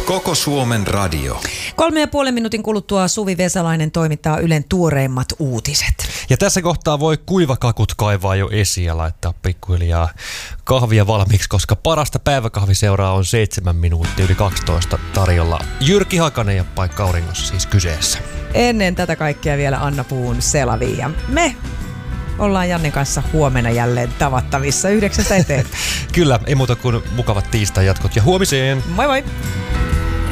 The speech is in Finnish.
Koko Suomen radio. 3,5 minuutin kuluttua Suvi Vesalainen toimittaa Ylen tuoreimmat uutiset. Ja tässä kohtaa voi kuivakakut kaivaa jo esiin ja laittaa pikkuhiljaa kahvia valmiiksi, koska parasta päiväkahviseuraa on 7 minuuttia yli 12 tarjolla. Jyrki Hakanen ja Paikka Auringossa siis kyseessä. Ennen tätä kaikkea vielä Anna Puun Selavi ja me ollaan Jannen kanssa huomenna jälleen tavattavissa 9 eteenpäin. Kyllä, ei muuta kuin mukavat tiistai jatkot ja huomiseen. Moi moi!